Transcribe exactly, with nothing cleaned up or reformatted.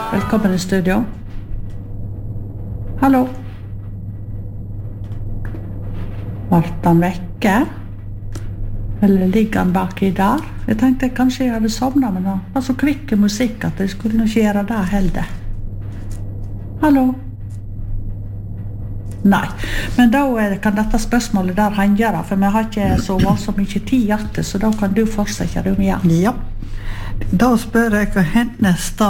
Velkommen i studio. Hallo. Vart han vekke? Eller ligger han baki der? Jeg tenkte kanskje jeg hadde sovnet, men det var så kvikke musikk at jeg skulle nok gjøre det heller. Hallo? Nei, men da kan dette spørsmålet der henge da, for vi har ikke så så mye tid i hjertet, så da kan du fortsette om igjen. Ja, da spør jeg hva hennes da